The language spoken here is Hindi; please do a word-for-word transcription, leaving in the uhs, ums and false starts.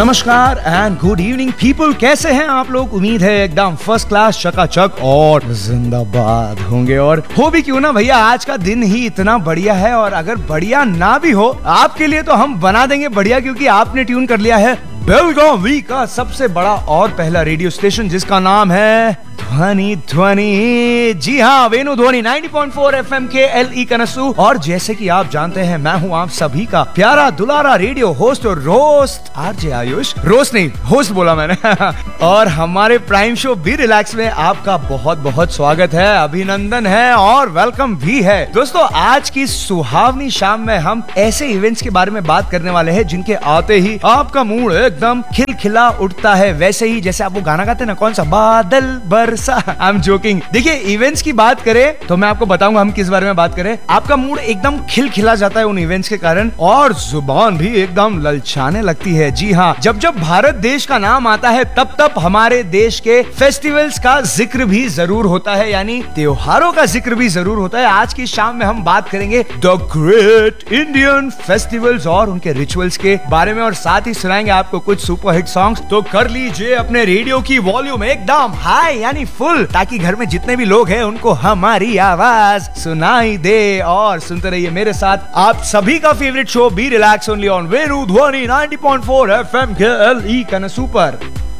नमस्कार एंड गुड इवनिंग पीपल, कैसे हैं आप लोग। उम्मीद है एकदम फर्स्ट क्लास, चकाचक और जिंदाबाद होंगे। और हो भी क्यों ना भैया, आज का दिन ही इतना बढ़िया है। और अगर बढ़िया ना भी हो आपके लिए तो हम बना देंगे बढ़िया, क्योंकि आपने ट्यून कर लिया है बेलगावी का सबसे बड़ा और पहला रेडियो स्टेशन, जिसका नाम है ध्वनि ध्वनि। जी हाँ, वेणु ध्वनि नाइंटी पॉइंट फोर एफएम के एल ई कनसू। और जैसे कि आप जानते हैं, मैं हूँ आप सभी का प्यारा दुलारा रेडियो होस्ट और रोस्ट आरजे आयुष। रोस्ट नहीं, होस्ट बोला मैंने। और हमारे प्राइम शो बी रिलैक्स में आपका बहुत बहुत स्वागत है, अभिनंदन है और वेलकम भी है। दोस्तों, आज की सुहावनी शाम में हम ऐसे इवेंट्स के बारे में बात करने वाले हैं जिनके आते ही आपका मूड एकदम खिलखिला उठता है। वैसे ही जैसे आप वो गाना गाते हैं ना, कौन सा, बादल बरसा। I am joking. देखिए, इवेंट्स की बात करें तो मैं आपको बताऊंगा हम किस बारे में बात करें। आपका मूड एकदम खिलखिला जाता है उन इवेंट्स के कारण, और जुबान भी एकदम ललचाने लगती है। जी हाँ, जब जब भारत देश का नाम आता है तब तब हमारे देश के फेस्टिवल्स का जिक्र भी जरूर होता है, यानी त्योहारों का जिक्र भी जरूर होता है। आज की शाम में हम बात करेंगे द ग्रेट इंडियन फेस्टिवल्स और उनके रिचुअल्स के बारे में, और साथ ही सुनाएंगे आपको कुछ सुपरहिट सॉन्ग्स। तो कर लीजिए अपने रेडियो की वॉल्यूम एकदम हाई यानी फुल, ताकि घर में जितने भी लोग हैं उनको हमारी आवाज सुनाई दे। और सुनते रहिए मेरे साथ आप सभी का favourite show be relax only on वेणु ध्वनि नाइंटी पॉइंट फोर एफएम के एल ई कनसू पर।